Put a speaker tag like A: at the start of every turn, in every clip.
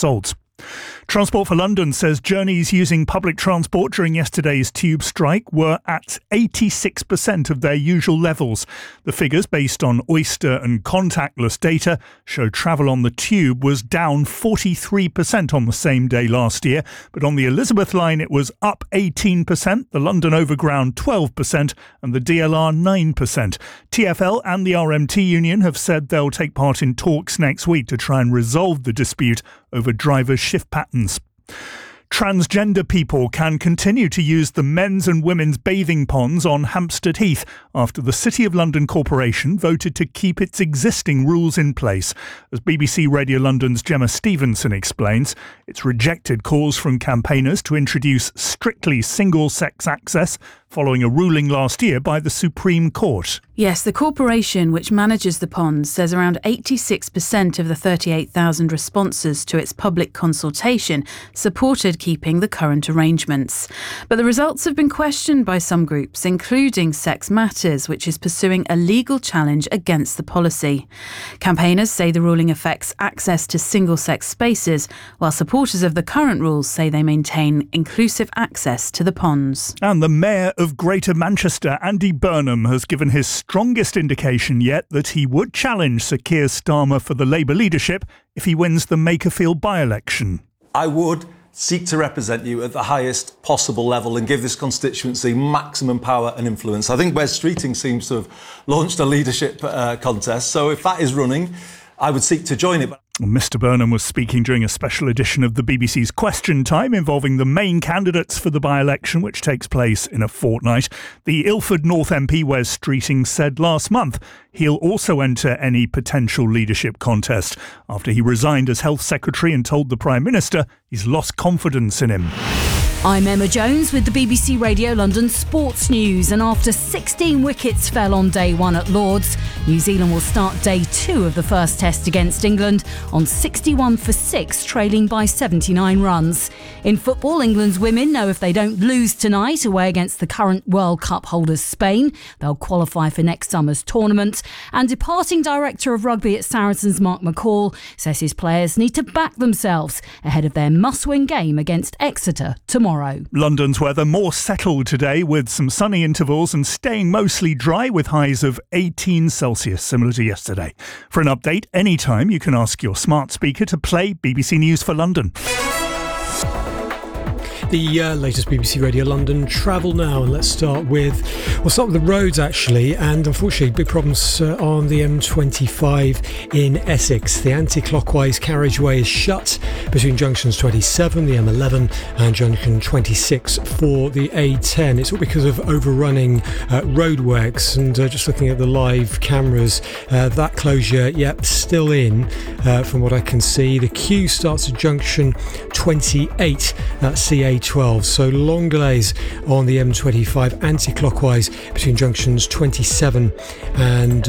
A: assaults. Transport for London says journeys using public transport during yesterday's tube strike were at 86% of their usual levels. The figures, based on Oyster and contactless data, show travel on the tube was down 43% on the same day last year, but on the Elizabeth line it was up 18%, the London Overground 12% and the DLR 9%. TfL and the RMT union have said they'll take part in talks next week to try and resolve the dispute over drivers' shift patterns. Transgender people can continue to use the men's and women's bathing ponds on Hampstead Heath after the City of London Corporation voted to keep its existing rules in place. As BBC Radio London's Gemma Stevenson explains, it's rejected calls from campaigners to introduce strictly single-sex access following a ruling last year by the Supreme Court.
B: Yes, the corporation which manages the ponds says around 86% of the 38,000 responses to its public consultation supported keeping the current arrangements. But the results have been questioned by some groups, including Sex Matters, which is pursuing a legal challenge against the policy. Campaigners say the ruling affects access to single-sex spaces, while supporters of the current rules say they maintain inclusive access to the ponds.
A: And the Mayor of Greater Manchester, Andy Burnham, has given his strongest indication yet that he would challenge Sir Keir Starmer for the Labour leadership if he wins the Makerfield by-election.
C: I would seek to represent you at the highest possible level and give this constituency maximum power and influence. I think Wes Streeting seems to have launched a leadership contest, so if that is running, I would seek to join it.
A: Mr Burnham was speaking during a special edition of the BBC's Question Time involving the main candidates for the by-election, which takes place in a fortnight. The Ilford North MP Wes Streeting said last month he'll also enter any potential leadership contest after he resigned as Health Secretary and told the Prime Minister he's lost confidence in him.
D: I'm Emma Jones with the BBC Radio London Sports News, and after 16 wickets fell on day one at Lord's, New Zealand will start day two of the first test against England on 61 for 6, trailing by 79 runs. In football, England's women know if they don't lose tonight away against the current World Cup holders Spain, they'll qualify for next summer's tournament. And departing director of rugby at Saracens, Mark McCall, says his players need to back themselves ahead of their must-win game against Exeter tomorrow.
A: London's weather more settled today with some sunny intervals and staying mostly dry with highs of 18 Celsius, similar to yesterday. For an update anytime, you can ask your smart speaker to play BBC News for London.
E: The latest BBC Radio London travel now, and we'll start with the roads actually, and unfortunately big problems on the M25 in Essex. The anti-clockwise carriageway is shut between junctions 27, the M11 and junction 26 for the A10. It's all because of overrunning roadworks, and just looking at the live cameras, that closure still in from what I can see. The queue starts at junction 28 at CA12, so long delays on the M25 anti-clockwise between junctions 27 and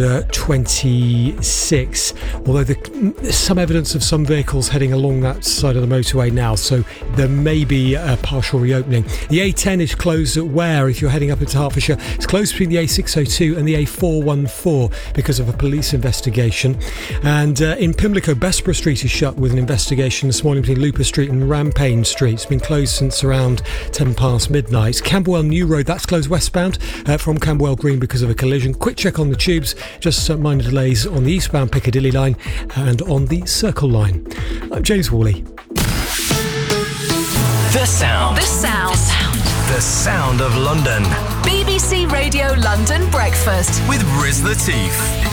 E: 26, although there's some evidence of some vehicles heading along that side of the motorway now, so there may be a partial reopening. The A10 is closed at Ware if you're heading up into Hertfordshire. It's closed between the A602 and the A414 because of a police investigation. And in Pimlico, Bessborough Street is shut with an investigation this morning between Looper Street and Rampayne Street. It's been closed since around 10 past midnight. Camberwell New Road, that's closed westbound from Camberwell Green because of a collision. Quick check on the tubes, just minor delays on the eastbound Piccadilly line and on the Circle line. I'm James Worley.
F: The sound. The sound of London.
G: BBC Radio London Breakfast
F: with Riz Latif.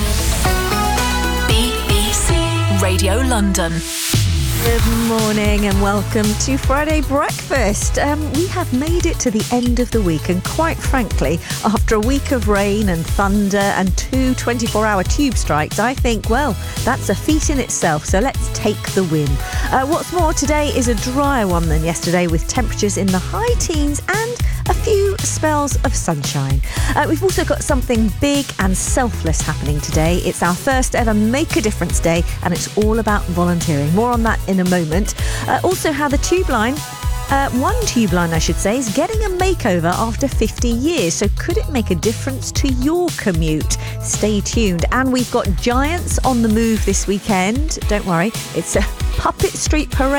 G: BBC Radio London.
H: Good morning and welcome to Friday Breakfast. We have made it to the end of the week, and quite frankly, after a week of rain and thunder and 2 24-hour tube strikes, I think, well, that's a feat in itself, so let's take the win. What's more, today is a drier one than yesterday, with temperatures in the high teens and a few spells of sunshine. We've also got something big and selfless happening today. It's our first ever Make a Difference Day, and it's all about volunteering. More on that in a moment. Also, how the tube line, one tube line I should say, is getting a makeover after 50 years. So could it make a difference to your commute? Stay tuned. And we've got Giants on the move this weekend. Don't worry, it's a Puppet Street Parade.